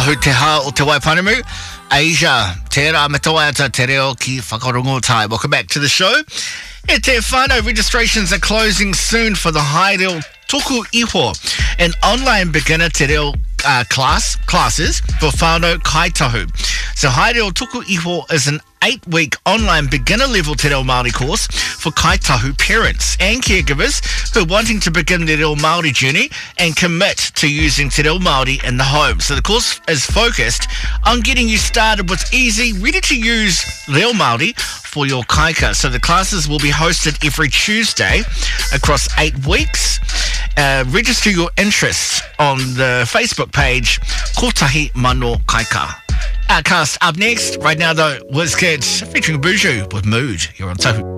Tahu te hā o te Waipanumu. Asia, tērā me tō ata te reo ki whakarongotai. Welcome back to the show. E te whānau, registrations are closing soon for the Haereo Tuku Iho, an online beginner te reo classes for whānau kaitahu. So Haereo Tuku Iho is an 8-week online beginner level te reo Māori course for kaitahu parents and caregivers who are wanting to begin their reo Māori journey and commit to using te reo Māori in the home. So the course is focused on getting you started with easy, ready-to-use reo Māori for your kaika. So the classes will be hosted every Tuesday across 8 weeks. Register your interest on the Facebook page Kotahi Mano Kaika. Outcast up next. Right now, though, WizKids featuring Buju with Mood. You're on Tahu.